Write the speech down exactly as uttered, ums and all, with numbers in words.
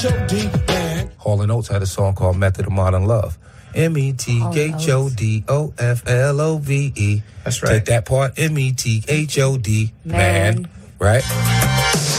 O D, man. Hall and Oates had a song called Method of Modern Love. M E T H O D O F L O V E. That's right. Take that part. M E T H O D, man. Right?